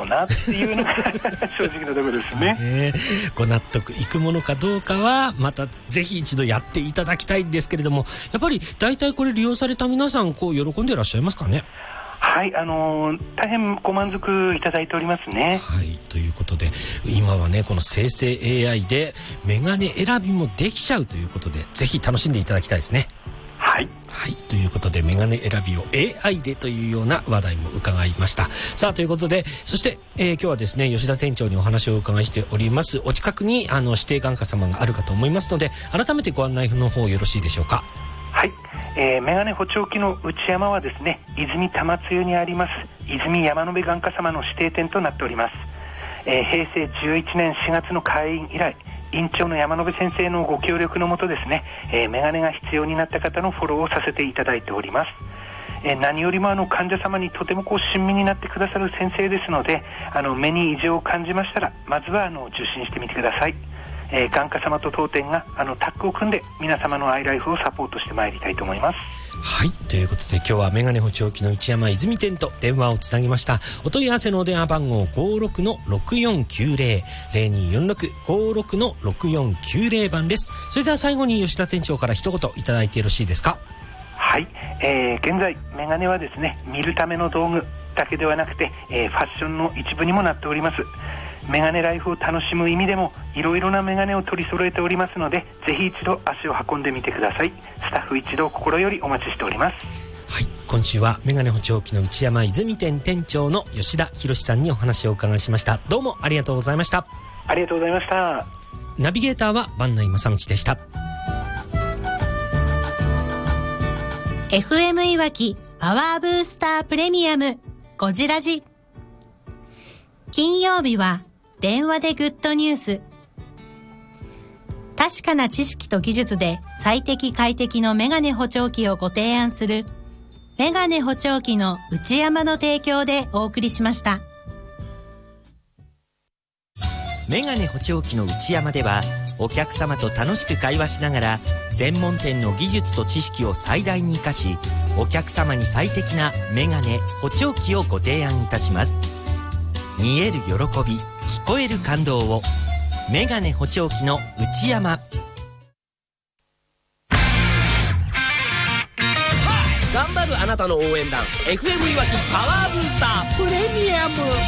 なっていうのが正直なところですね。 ご納得いくものかどうかはまたぜひ一度やっていただきたいんですけれども、やっぱり大体これ利用された皆さんこう喜んでいらっしゃいますかね。 はい、大変ご満足いただいておりますね。 はい、ということで今はねこの生成 AI でメガネ選びもできちゃうということで、ぜひ楽しんでいただきたいですね。 はい、 はい、ということでメガネ選びを AI でというような話題も伺いました。さあということで、そして、今日はですね吉田店長にお話をお伺いしております。お近くに指定眼科様があるかと思いますので、改めてご案内の方よろしいでしょうか。 はい、メガネ補聴器の内山はですね、泉多摩露にあります泉山野辺眼科様の指定店となっております。平成11年4月の開院以来、院長の山野辺先生のご協力のもとですね、メガネが必要になった方のフォローをさせていただいております。何よりも患者様にとても親身になってくださる先生ですので、目に異常を感じましたらまずは受診してみてください。眼科様と当店がタッグを組んで皆様のアイライフをサポートしてまいりたいと思います。 はい、ということで今日はメガネ補聴器の内山泉店と電話をつなぎました。お問い合わせのお電話番号 56-6490 0246-56-6490 番です。それでは最後に吉田店長から一言いただいてよろしいですか。 はい、現在メガネはですね、見るための道具だけではなくて、ファッションの一部にもなっております。メガネライフを楽しむ意味でもいろいろなメガネを取り揃えておりますので、ぜひ一度足を運んでみてください。スタッフ一同心よりお待ちしております。 はい、今週はメガネ補聴器の内山泉店店長の吉田博さんにお話をお伺いしました。どうもありがとうございました。 ありがとうございました。 ナビゲーターは番内正道でした。 FM いわきパワーブースタープレミアムゴジラジ。金曜日は電話でグッドニュース。確かな知識と技術で最適快適のメガネ補聴器をご提案するメガネ補聴器の内山の提供でお送りしました。 メガネ補聴器の内山ではお客様と楽しく会話しながら専門店の技術と知識を最大に生かし、お客様に最適なメガネ補聴器をご提案いたします。見える喜び、聞こえる感動を。メガネ補聴器の内山。 頑張るあなたの応援団 FM いわきパワーブースタープレミアム。